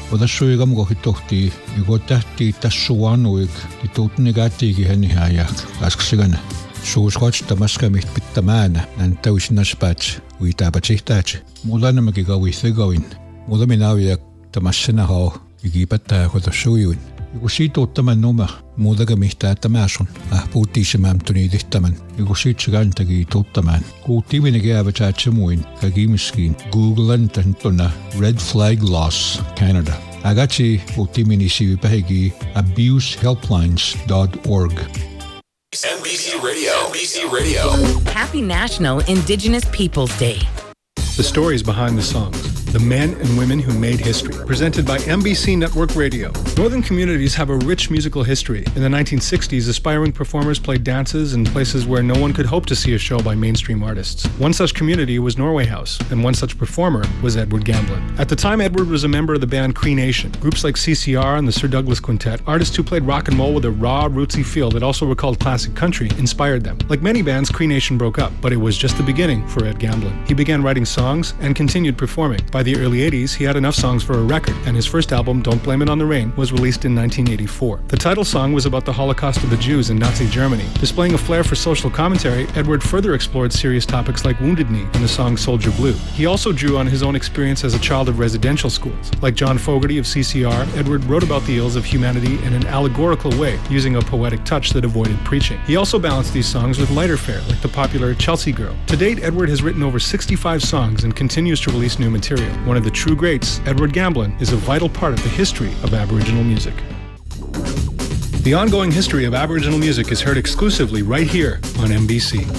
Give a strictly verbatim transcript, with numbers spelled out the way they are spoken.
Odassuigam gohitohti igotahti tassuanuig itutnigaatigi hanihaajak asksigana. Suusqots tamaskamit pittamaana nantausinaspaat uitaapatsihtaat. Mulanamaki gawithigawin. Mulaminawiak tamassinaho igipataa kodassuiwin. Igusiituuttaman numa muudagamihtaatamaasun ahpuutiisimaamtuniidihtaman igusiitsigantagi tuuttamaan kuutiivinigiaavataatsamuin kagimiskiin Googlen tantuna Red Flag Loss Canada agatsi puutiminisiivipahigi abuse helplines dot org. N B C Radio. N B C Radio. Happy National Indigenous Peoples Day. The stories behind the songs. The men and women who made history. Presented by N B C Network Radio. Northern communities have a rich musical history. In the nineteen sixties, aspiring performers played dances in places where no one could hope to see a show by mainstream artists. One such community was Norway House, and one such performer was Edward Gamblin. At the time, Edward was a member of the band Cree Nation. Groups like C C R and the Sir Douglas Quintet, artists who played rock and roll with a raw, rootsy feel that also recalled classic country, inspired them. Like many bands, Cree Nation broke up, but it was just the beginning for Ed Gamblin. He began writing songs and continued performing. By the early eighties, he had enough songs for a record, and his first album, Don't Blame It on the Rain, was released in nineteen eighty-four. The title song was about the Holocaust of the Jews in Nazi Germany. Displaying a flair for social commentary, Edward further explored serious topics like Wounded Knee in the song Soldier Blue. He also drew on his own experience as a child of residential schools. Like John Fogerty of C C R, Edward wrote about the ills of humanity in an allegorical way, using a poetic touch that avoided preaching. He also balanced these songs with lighter fare, like the popular Chelsea Girl. To date, Edward has written over sixty-five songs and continues to release new material. One of the true greats, Edward Gamblin, is a vital part of the history of Aboriginal music. The ongoing history of Aboriginal music is heard exclusively right here on N B C.